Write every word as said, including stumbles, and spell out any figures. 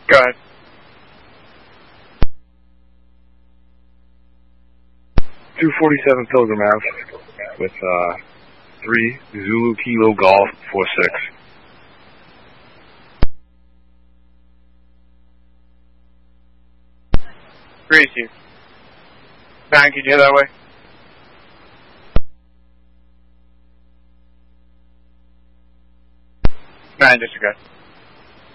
Go ahead. two forty-seven Pilgrim Ave with uh, three Zulu Kilo Golf four six. Three two. Nine, can you hear that way? Nine, disregard.